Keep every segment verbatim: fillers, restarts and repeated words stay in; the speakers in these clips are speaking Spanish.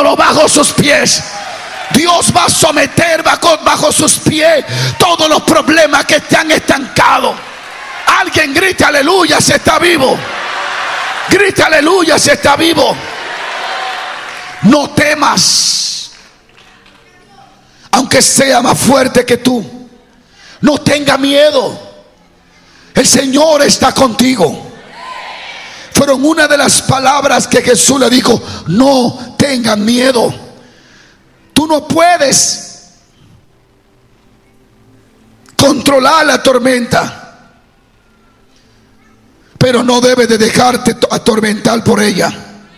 todo bajo sus pies. Dios va a someter bajo, bajo sus pies todos los problemas que te han estancado. Alguien grite aleluya si está vivo. Grite aleluya si está vivo. No temas, aunque sea más fuerte que tú. No tenga miedo. El Señor está contigo. Fueron una de las palabras que Jesús le dijo: no tengan miedo. Tú no puedes controlar la tormenta, pero no debes de dejarte atormentar por ella.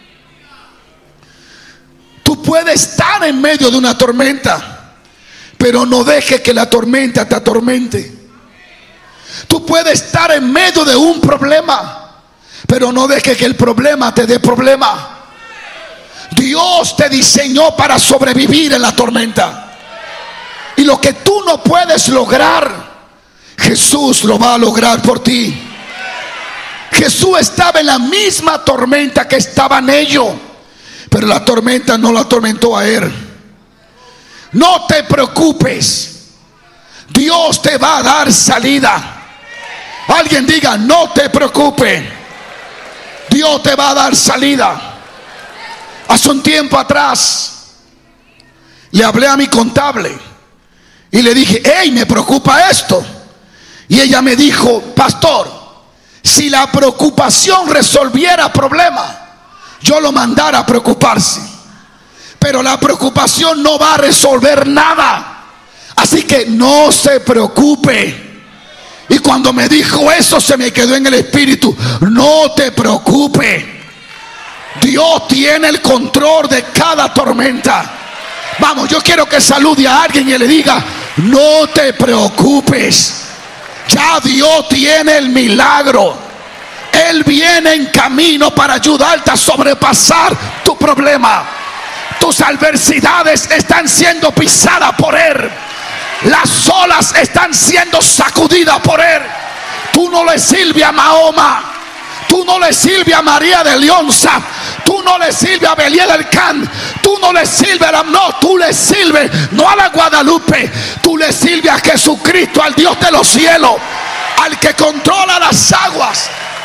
Tú puedes estar en medio de una tormenta, pero no dejes que la tormenta te atormente. Tú puedes estar en medio de un problema, pero no dejes que el problema te dé problema. Dios te diseñó para sobrevivir en la tormenta. Y lo que tú no puedes lograr, Jesús lo va a lograr por ti. Jesús estaba en la misma tormenta que estaban ellos, pero la tormenta no la atormentó a él. No te preocupes, Dios te va a dar salida. Alguien diga: no te preocupes, Dios te va a dar salida. Hace un tiempo atrás le hablé a mi contable y le dije: hey, me preocupa esto. Y ella me dijo: pastor, si la preocupación resolviera problemas, yo lo mandara a preocuparse, pero la preocupación no va a resolver nada, así que no se preocupe. Y cuando me dijo eso, se me quedó en el espíritu: no te preocupes, Dios tiene el control de cada tormenta. Vamos, yo quiero que salude a alguien y le diga: no te preocupes, ya Dios tiene el milagro. Él viene en camino para ayudarte a sobrepasar tu problema. Tus adversidades están siendo pisadas por Él. Las olas están siendo sacudidas por Él. Tú no le sirves a Mahoma, tú no le sirves a María de Leonza, tú no le sirves a Belial del Can, tú no le sirves a la, no, tú le sirves no a la Guadalupe, tú le sirves a Jesucristo, al Dios de los cielos, al que controla las aguas.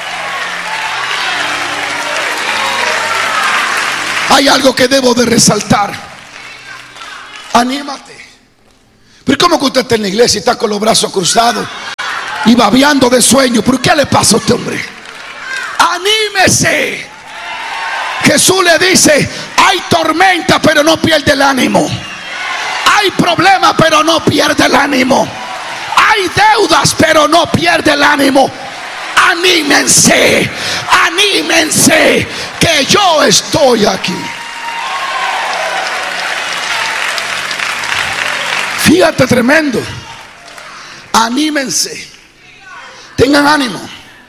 Hay algo que debo de resaltar. Anímate. Pero ¿cómo que usted está en la iglesia y está con los brazos cruzados y babeando de sueño? ¿Pero qué le pasa a este hombre? Anímese. Jesús le dice: hay tormenta, pero no pierde el ánimo. Hay problemas, pero no pierde el ánimo. Hay deudas, pero no pierde el ánimo. Anímense, anímense, que yo estoy aquí. Fíjate, tremendo. Anímense, tengan ánimo.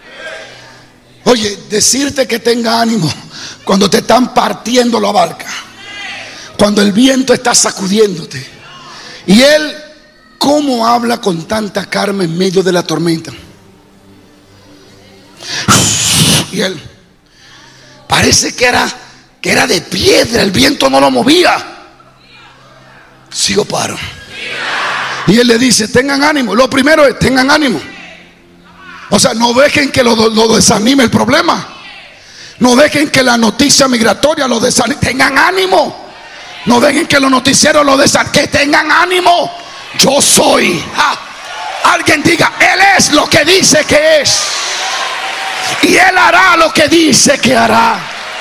Oye, decirte que tenga ánimo cuando te están partiendo la barca, cuando el viento está sacudiéndote, y Él, ¿cómo habla con tanta calma en medio de la tormenta? Y Él parece que era, que era de piedra, el viento no lo movía. Sigo paro. Y Él le dice: tengan ánimo. Lo primero es: tengan ánimo. O sea, no dejen que lo, lo desanime el problema. No dejen que la noticia migratoria lo desanime. Tengan ánimo. No dejen que los noticieros lo desanimen. Que tengan ánimo. Yo soy. Ah, alguien diga: Él es lo que dice que es, y Él hará lo que dice que hará.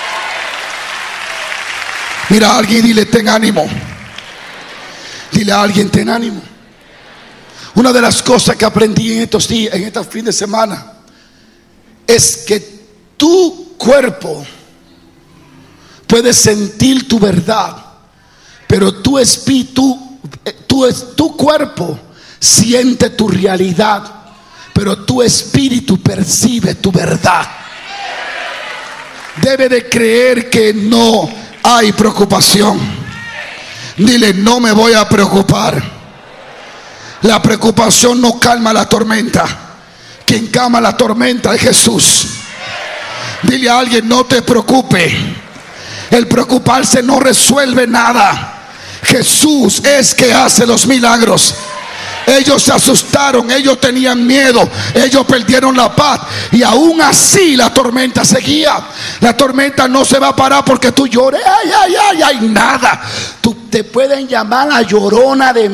Mira a alguien y dile: ten ánimo. Dile a alguien: ten ánimo. Una de las cosas que aprendí en estos días, en estos fines de semana, es que tu cuerpo puede sentir tu verdad, pero tu espíritu, tu, tu cuerpo siente tu realidad, pero tu espíritu percibe tu verdad. Debe de creer que no hay preocupación. Dile: no me voy a preocupar. La preocupación no calma la tormenta. Quien calma la tormenta es Jesús. Dile a alguien: no te preocupes. El preocuparse no resuelve nada. Jesús es que hace los milagros. Ellos se asustaron, ellos tenían miedo, ellos perdieron la paz, y aún así la tormenta seguía. La tormenta no se va a parar porque tú llores, ay, ay, ay, ay, nada. Tú te pueden llamar la llorona de